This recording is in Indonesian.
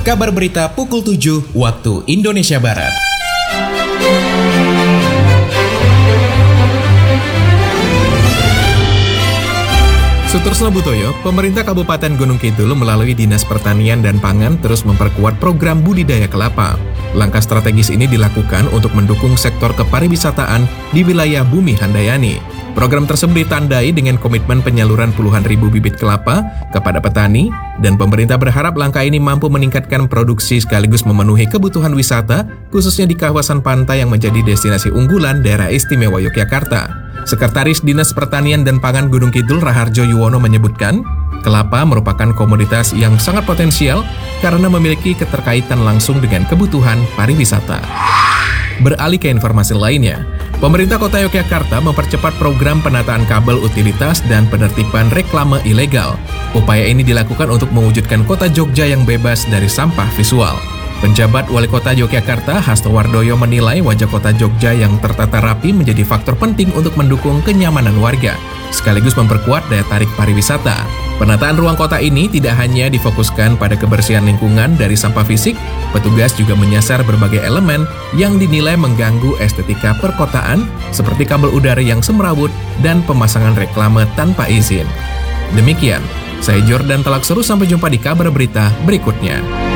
Kabar berita pukul 7 waktu Indonesia Barat. Sutorsno Butoyo, pemerintah Kabupaten Gunung Kidul melalui Dinas Pertanian dan Pangan terus memperkuat program budidaya kelapa. Langkah strategis ini dilakukan untuk mendukung sektor kepariwisataan di wilayah Bumi Handayani. Program tersebut ditandai dengan komitmen penyaluran puluhan ribu bibit kelapa kepada petani, dan pemerintah berharap langkah ini mampu meningkatkan produksi sekaligus memenuhi kebutuhan wisata, khususnya di kawasan pantai yang menjadi destinasi unggulan daerah istimewa Yogyakarta. Sekretaris Dinas Pertanian dan Pangan Gunung Kidul Raharjo Yuwono menyebutkan, kelapa merupakan komoditas yang sangat potensial karena memiliki keterkaitan langsung dengan kebutuhan pariwisata. Beralih ke informasi lainnya, pemerintah Kota Yogyakarta mempercepat program penataan kabel utilitas dan penertiban reklame ilegal. Upaya ini dilakukan untuk mewujudkan Kota Jogja yang bebas dari sampah visual. Penjabat Wali Kota Yogyakarta Hasto Wardoyo menilai wajah Kota Jogja yang tertata rapi menjadi faktor penting untuk mendukung kenyamanan warga, sekaligus memperkuat daya tarik pariwisata. Penataan ruang kota ini tidak hanya difokuskan pada kebersihan lingkungan dari sampah fisik, petugas juga menyasar berbagai elemen yang dinilai mengganggu estetika perkotaan, seperti kabel udara yang semrawut dan pemasangan reklame tanpa izin. Demikian, saya Jordan Talakseru, sampai jumpa di kabar berita berikutnya.